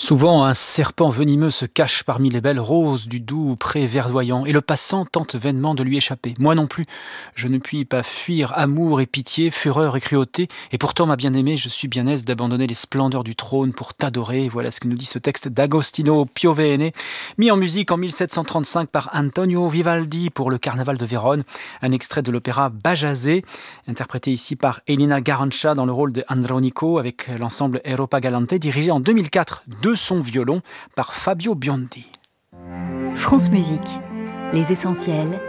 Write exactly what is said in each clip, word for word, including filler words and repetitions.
Souvent, un serpent venimeux se cache parmi les belles roses du doux pré verdoyant, et le passant tente vainement de lui échapper. Moi non plus, je ne puis pas fuir amour et pitié, fureur et cruauté, et pourtant, ma bien-aimée, je suis bien aise d'abandonner les splendeurs du trône pour t'adorer. Voilà ce que nous dit ce texte d'Agostino Piovene, mis en musique en mille sept cent trente-cinq par Antonio Vivaldi pour le Carnaval de Vérone, un extrait de l'opéra Bajazet, interprété ici par Elina Garancha dans le rôle de Andronico avec l'ensemble Europa Galante, dirigé en deux mille quatre de son violon par Fabio Biondi. France Musique, les essentiels.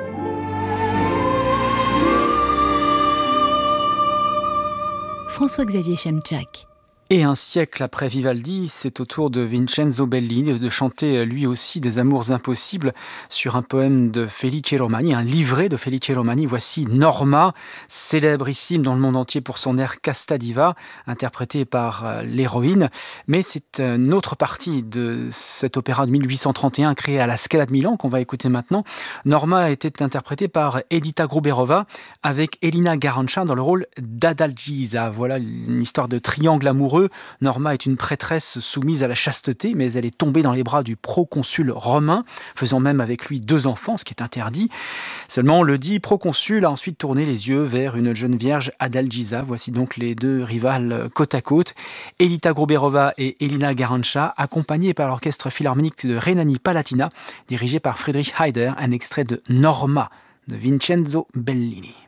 François-Xavier Chemchak. Et un siècle après Vivaldi, c'est au tour de Vincenzo Bellini de chanter lui aussi des amours impossibles sur un poème de Felice Romani, un livret de Felice Romani. Voici Norma, célébrissime dans le monde entier pour son air Casta Diva, interprété par l'héroïne. Mais c'est une autre partie de cet opéra de mille huit cent trente et un créé à la Scala de Milan qu'on va écouter maintenant. Norma était interprétée par Edita Gruberova avec Elina Garancha dans le rôle d'Adalgisa. Voilà une histoire de triangle amoureux. Norma est une prêtresse soumise à la chasteté, mais elle est tombée dans les bras du proconsul romain, faisant même avec lui deux enfants, ce qui est interdit. Seulement, le dit proconsul a ensuite tourné les yeux vers une jeune vierge, Adalgisa. Voici donc les deux rivales côte à côte. Edita Gruberova et Elina Garancha, accompagnées par l'orchestre philharmonique de Rhénanie-Palatina, dirigé par Friedrich Heider, un extrait de Norma de Vincenzo Bellini.